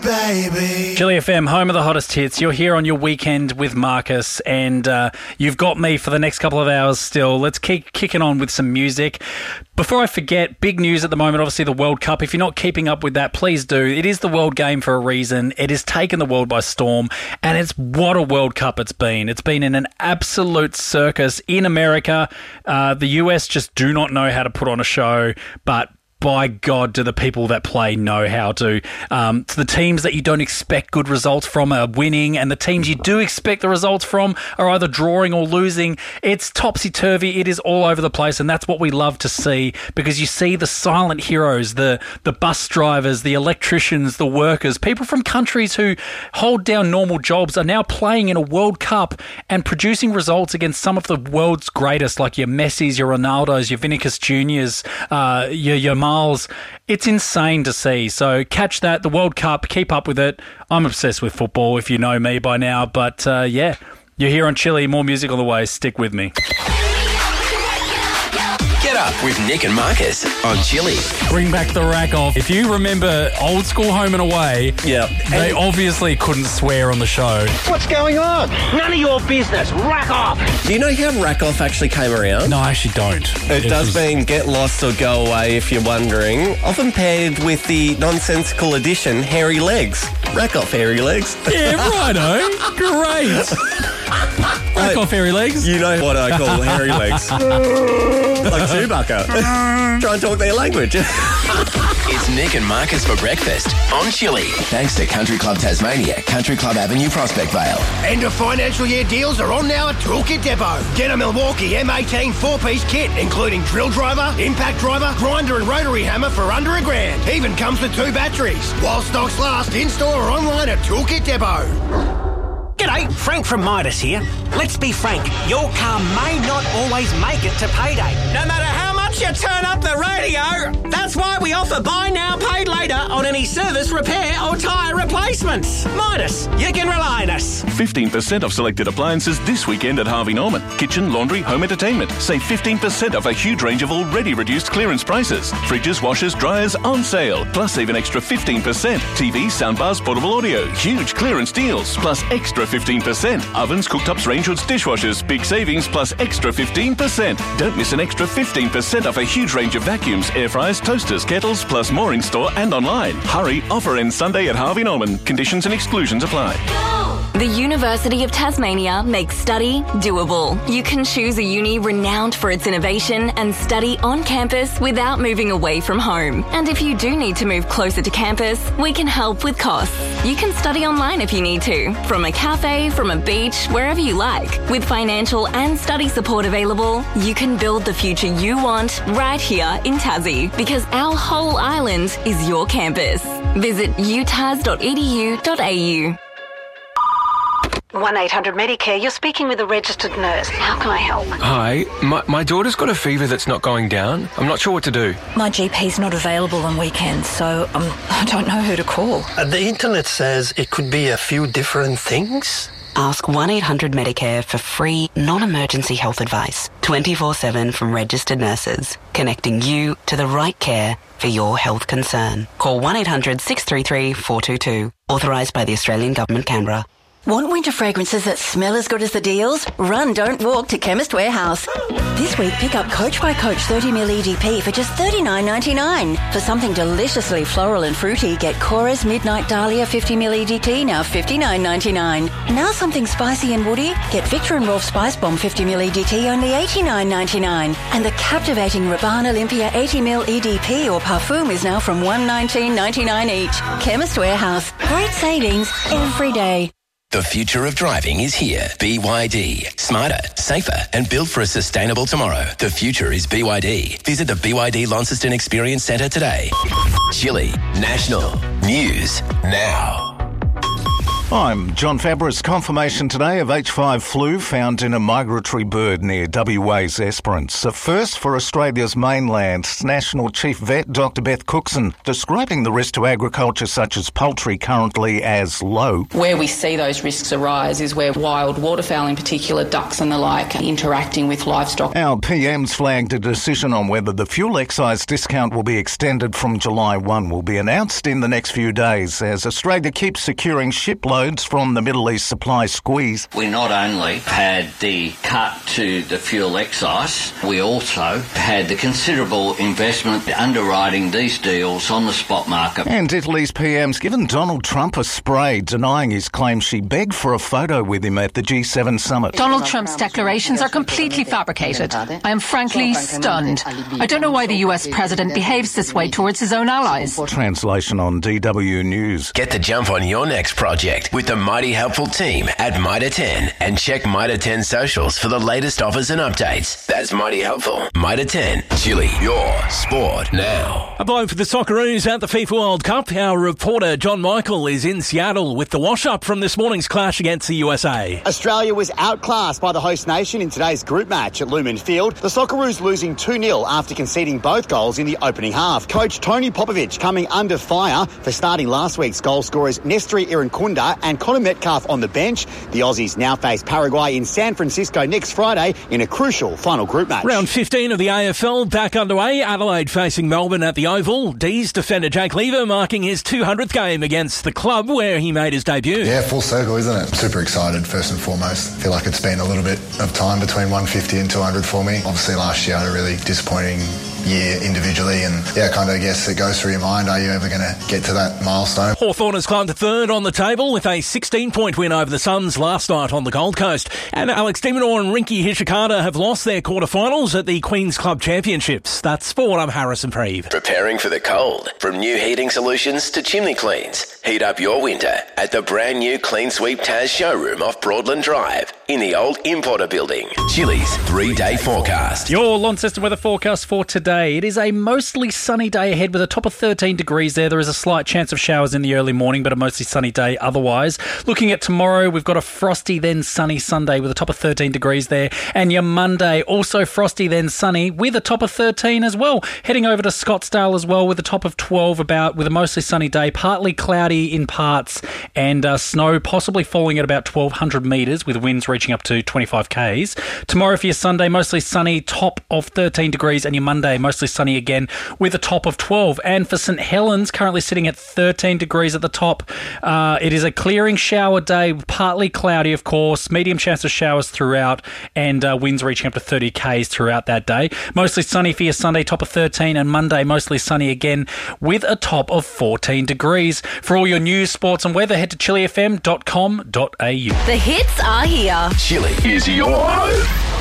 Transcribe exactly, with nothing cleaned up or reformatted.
baby. Chili F M, home of the hottest hits. You're here on your weekend with Marcus, and uh, you've got me for the next couple of hours still. Let's keep kicking on with some music. Before I forget, big news at the moment, obviously the World Cup. If you're not keeping up with that, please do. It is the world game for a reason. It has taken the world by storm, and it's what a World Cup it's been. It's been in an absolute circus in America. Uh, the U S just do not know how to put on a show, but by God, do the people that play know how to. Um, so the teams that you don't expect good results from are winning, and the teams you do expect the results from are either drawing or losing. It's topsy-turvy. It is all over the place, and that's what we love to see, because you see the silent heroes, the, the bus drivers, the electricians, the workers, people from countries who hold down normal jobs are now playing in a World Cup and producing results against some of the world's greatest, like your Messis, your Ronaldos, your Vinicius Juniors, uh, your, your Mar- It's insane to see. So catch that, the World Cup, keep up with it. I'm obsessed with football, if you know me by now. But uh, yeah, you're here on Chili. More music on the way. Stick with me. Get up with Nick and Marcus on Chili. Bring back the rack off. If you remember old school Home and Away, yeah, they and obviously couldn't swear on the show. What's going on? None of your business. Rack off. Do you know how rack off actually came around? No, I actually don't. It, it does was... mean get lost or go away, if you're wondering. Often paired with the nonsensical addition hairy legs. Rack off hairy legs. Yeah, righto. Great. Rack off hairy legs. You know what I call hairy legs. Like Chewbacca. Try and talk their language. It's Nick and Marcus for breakfast on Chili. Thanks to Country Club Tasmania, Country Club Avenue, Prospect Vale. End of financial year deals are on now at Toolkit Depot. Get a Milwaukee M eighteen four-piece kit, including drill driver, impact driver, grinder and rotary hammer for under a grand. Even comes with two batteries. While stocks last, in-store or online at Toolkit Depot. G'day, Frank from Midas here. Let's be frank, your car may not always make it to payday. No matter how much you turn up the radio, that's why we offer buy now, paid later on any service, repair or tyre replacements. Midas, you can rely on us. fifteen percent off selected appliances this weekend at Harvey Norman. Kitchen, laundry, home entertainment. Save fifteen percent off a huge range of already reduced clearance prices. Fridges, washers, dryers on sale. Plus save an extra fifteen percent. T Vs, soundbars, portable audio. Huge clearance deals. Plus extra fifteen percent. Ovens, cooktops, range hoods, dishwashers. Big savings plus extra fifteen percent. Don't miss an extra fifteen percent off a huge range of vacuums, air fryers, toasters, kettles, plus more in store and online. Hurry, offer ends Sunday at Harvey Norman. Conditions and exclusions apply. The University of Tasmania makes study doable. You can choose a uni renowned for its innovation and study on campus without moving away from home. And if you do need to move closer to campus, we can help with costs. You can study online if you need to, from a cafe, from a beach, wherever you like. With financial and study support available, you can build the future you want right here in Tassie, because our whole island is your campus. Visit u tas dot e d u dot a u. one eight hundred Medicare, you're speaking with a registered nurse. How can I help? Hi, my, my daughter's got a fever that's not going down. I'm not sure what to do. My G P's not available on weekends, so um, I don't know who to call. Uh, the internet says it could be a few different things. Ask one eight hundred Medicare for free, non-emergency health advice, twenty-four seven from registered nurses, connecting you to the right care for your health concern. Call one eight hundred six three three four two two. Authorised by the Australian Government, Canberra. Want winter fragrances that smell as good as the deals? Run, don't walk to Chemist Warehouse. This week, pick up Coach by Coach thirty milliliter E D P for just thirty-nine ninety-nine. For something deliciously floral and fruity, get Cora's Midnight Dahlia fifty milliliter E D T, now fifty-nine ninety-nine. Now something spicy and woody, get Victor and Rolf Spice Bomb fifty milliliter E D T, only eighty-nine ninety-nine. And the captivating Rabanne Olympia eighty milliliter E D P or Parfum is now from one nineteen ninety-nine each. Chemist Warehouse. Great savings every day. The future of driving is here. B Y D. Smarter, safer, and built for a sustainable tomorrow. The future is B Y D. Visit the B Y D Launceston Experience Centre today. Chili National News Now. I'm John Fabris. Confirmation today of H five flu found in a migratory bird near W A's Esperance. A first for Australia's mainland. National Chief Vet Doctor Beth Cookson describing the risk to agriculture such as poultry currently as low. Where we see those risks arise is where wild waterfowl, in particular ducks and the like, are interacting with livestock. Our P M's flagged a decision on whether the fuel excise discount will be extended from July first will be announced in the next few days as Australia keeps securing shiploads from the Middle East supply squeeze. We not only had the cut to the fuel excise, we also had the considerable investment underwriting these deals on the spot market. And Italy's P M's given Donald Trump a spray, denying his claim she begged for a photo with him at the G seven summit. Donald Trump's declarations are completely fabricated. I am frankly stunned. I don't know why the U S president behaves this way towards his own allies. Translation on D W News. Get the jump on your next project with the Mighty Helpful team at Mitre ten and check Mitre ten socials for the latest offers and updates. That's Mighty Helpful. Mitre ten, Chile, your sport now. A blow for the Socceroos at the FIFA World Cup. Our reporter John Michael is in Seattle with the wash-up from this morning's clash against the U S A. Australia was outclassed by the host nation in today's group match at Lumen Field. The Socceroos losing two nil after conceding both goals in the opening half. Coach Tony Popovic coming under fire for starting last week's goal scorers Nestori Irankunda and Connor Metcalf on the bench. The Aussies now face Paraguay in San Francisco next Friday in a crucial final group match. Round fifteen of the A F L back underway. Adelaide facing Melbourne at the Oval. D's defender Jake Lever marking his two hundredth game against the club where he made his debut. Yeah, full circle, isn't it? Super excited, first and foremost. I feel like it's been a little bit of time between one fifty and two hundred for me. Obviously last year I had a really disappointing year individually, and yeah, kind of I guess it goes through your mind, are you ever going to get to that milestone? Hawthorn has climbed to third on the table with a sixteen point win over the Suns last night on the Gold Coast. And Alex de Minaur and Rinky Hishikata have lost their quarterfinals at the Queen's Club Championships. That's sport. I'm Harrison Preeve. Preparing for the cold. From new heating solutions to chimney cleans. Heat up your winter at the brand new Clean Sweep Taz showroom off Broadland Drive in the old Importer building. Chili's three-day forecast. Your Launceston weather forecast for today. It is a mostly sunny day ahead with a top of thirteen degrees there. There is a slight chance of showers in the early morning, but a mostly sunny day otherwise. Looking at tomorrow, we've got a frosty then sunny Sunday with a top of thirteen degrees there. And your Monday, also frosty then sunny with a top of thirteen as well. Heading over to Scottsdale as well with a top of twelve about with a mostly sunny day. Partly cloudy in parts and uh, snow possibly falling at about twelve hundred metres with winds reaching up to twenty-five kays. Tomorrow for your Sunday, mostly sunny, top of thirteen degrees, and your Monday, mostly sunny again with a top of twelve. And for St Helens, currently sitting at thirteen degrees at the top. Uh, it is a clearing shower day, partly cloudy, of course, medium chance of showers throughout, and uh, winds reaching up to thirty kays throughout that day. Mostly sunny for your Sunday, top of thirteen, and Monday, mostly sunny again with a top of fourteen degrees. For all your news, sports, and weather, head to chili f m dot com dot a u. The hits are here. Chili is your home.